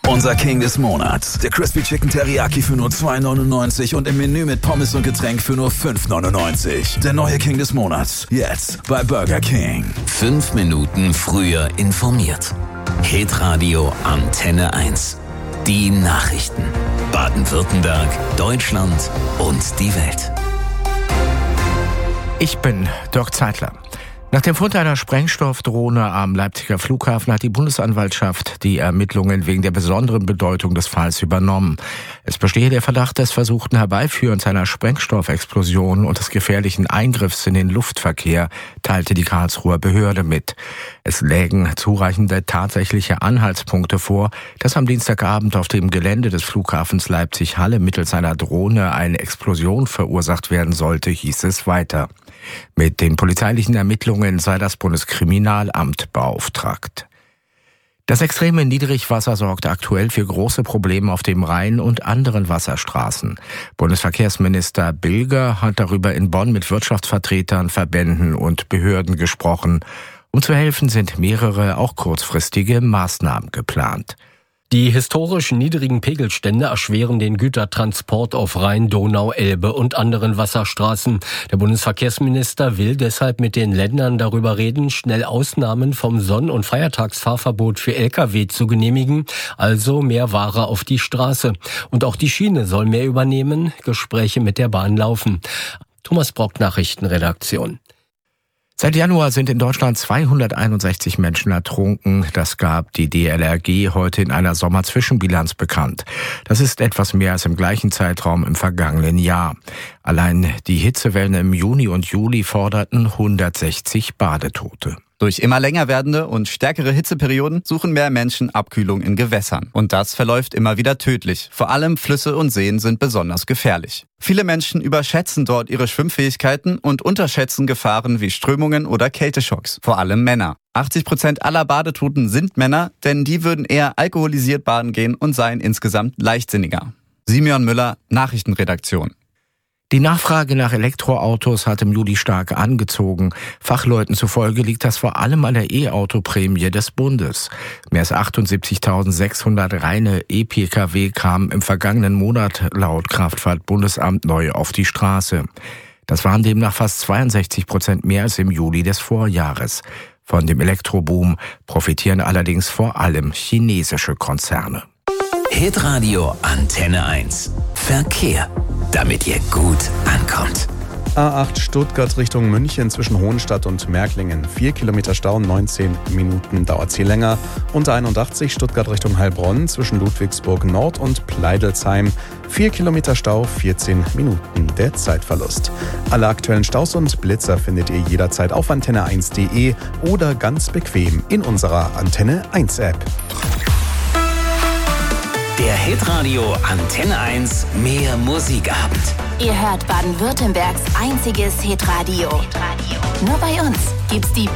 Unser King des Monats. Der Crispy Chicken Teriyaki für nur $2,99 und im Menü mit Pommes und Getränk für nur $5,99. Der neue King des Monats. Jetzt bei Burger King. 5 Minuten früher informiert. Hitradio Antenne 1. Die Nachrichten. Baden-Württemberg, Deutschland und die Welt. Ich bin Dirk Zeitler. Nach dem Fund einer Sprengstoffdrohne am Leipziger Flughafen hat die Bundesanwaltschaft die Ermittlungen wegen der besonderen Bedeutung des Falls übernommen. Es bestehe der Verdacht des versuchten Herbeiführens einer Sprengstoffexplosion und des gefährlichen Eingriffs in den Luftverkehr, teilte die Karlsruher Behörde mit. Es lägen zureichende tatsächliche Anhaltspunkte vor, dass am Dienstagabend auf dem Gelände des Flughafens Leipzig-Halle mittels einer Drohne eine Explosion verursacht werden sollte, hieß es weiter. Mit den polizeilichen Ermittlungen sei das Bundeskriminalamt beauftragt. Das extreme Niedrigwasser sorgt aktuell für große Probleme auf dem Rhein und anderen Wasserstraßen. Bundesverkehrsminister Bilger hat darüber in Bonn mit Wirtschaftsvertretern, Verbänden und Behörden gesprochen. Um zu helfen, sind mehrere, auch kurzfristige Maßnahmen geplant. Die historisch niedrigen Pegelstände erschweren den Gütertransport auf Rhein, Donau, Elbe und anderen Wasserstraßen. Der Bundesverkehrsminister will deshalb mit den Ländern darüber reden, schnell Ausnahmen vom Sonn- und Feiertagsfahrverbot für Lkw zu genehmigen, also mehr Ware auf die Straße. Und auch die Schiene soll mehr übernehmen, Gespräche mit der Bahn laufen. Thomas Brock, Nachrichtenredaktion. Seit Januar sind in Deutschland 261 Menschen ertrunken. Das gab die DLRG heute in einer Sommerzwischenbilanz bekannt. Das ist etwas mehr als im gleichen Zeitraum im vergangenen Jahr. Allein die Hitzewellen im Juni und Juli forderten 160 Badetote. Durch immer länger werdende und stärkere Hitzeperioden suchen mehr Menschen Abkühlung in Gewässern. Und das verläuft immer wieder tödlich. Vor allem Flüsse und Seen sind besonders gefährlich. Viele Menschen überschätzen dort ihre Schwimmfähigkeiten und unterschätzen Gefahren wie Strömungen oder Kälteschocks. Vor allem Männer. 80% aller Badetoten sind Männer, denn die würden eher alkoholisiert baden gehen und seien insgesamt leichtsinniger. Simeon Müller, Nachrichtenredaktion. Die Nachfrage nach Elektroautos hat im Juli stark angezogen. Fachleuten zufolge liegt das vor allem an der E-Auto-Prämie des Bundes. Mehr als 78.600 reine E-Pkw kamen im vergangenen Monat laut Kraftfahrtbundesamt neu auf die Straße. Das waren demnach fast 62% mehr als im Juli des Vorjahres. Von dem Elektroboom profitieren allerdings vor allem chinesische Konzerne. Hitradio Antenne 1. Verkehr. Damit ihr gut ankommt. A8 Stuttgart Richtung München zwischen Hohenstadt und Märklingen. 4 Kilometer Stau, 19 Minuten dauert sie länger. Und 81 Stuttgart Richtung Heilbronn zwischen Ludwigsburg Nord und Pleidelsheim. 4 Kilometer Stau, 14 Minuten der Zeitverlust. Alle aktuellen Staus und Blitzer findet ihr jederzeit auf antenne1.de oder ganz bequem in unserer Antenne 1 App. Der Hitradio Antenne 1 Mehr Musikabend. Ihr hört Baden-Württembergs einziges Hitradio. Nur bei uns gibt's die